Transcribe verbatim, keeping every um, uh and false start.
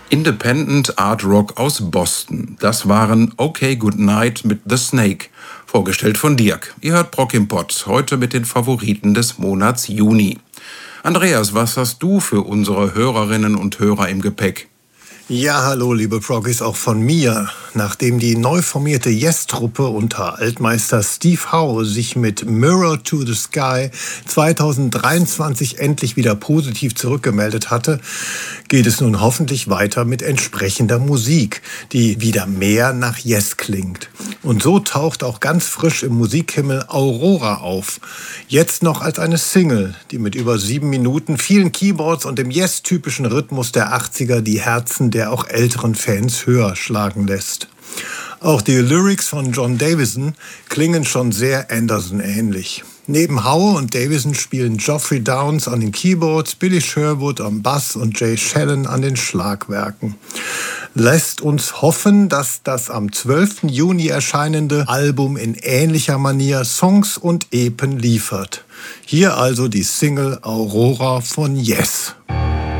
Independent Art Rock aus Boston. Das waren Okay Goodnight mit The Snake, vorgestellt von Dirk. Ihr hört Prog im Pott, heute mit den Favoriten des Monats Juni. Andreas, was hast du für unsere Hörerinnen und Hörer im Gepäck? Ja, hallo liebe Proggies, auch von mir. Nachdem die neu formierte Yes-Truppe unter Altmeister Steve Howe sich mit Mirror to the Sky zwanzig dreiundzwanzig endlich wieder positiv zurückgemeldet hatte, geht es nun hoffentlich weiter mit entsprechender Musik, die wieder mehr nach Yes klingt. Und so taucht auch ganz frisch im Musikhimmel Aurora auf. Jetzt noch als eine Single, die mit über sieben Minuten, vielen Keyboards und dem Yes-typischen Rhythmus der achtziger die Herzen der auch älteren Fans höher schlagen lässt. Auch die Lyrics von John Davison klingen schon sehr Anderson-ähnlich. Neben Howe und Davison spielen Geoffrey Downes an den Keyboards, Billy Sherwood am Bass und Jay Shallon an den Schlagwerken. Lässt uns hoffen, dass das am zwölften Juni erscheinende Album in ähnlicher Manier Songs und Epen liefert. Hier also die Single Aurora von Yes.